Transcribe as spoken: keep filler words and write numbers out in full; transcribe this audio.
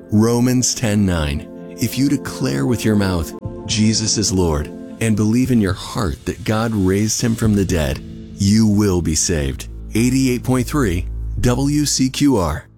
Romans ten nine. If you declare with your mouth, Jesus is Lord, and believe in your heart that God raised him from the dead, you will be saved. eighty-eight point three W C Q R.